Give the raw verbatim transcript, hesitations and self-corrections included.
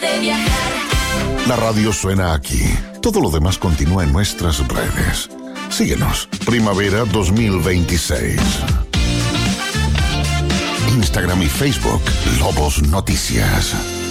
de viajar. La radio suena aquí. Todo lo demás continúa en nuestras redes. Síguenos. Primavera dos mil veintiséis. Instagram y Facebook, Lobos Noticias.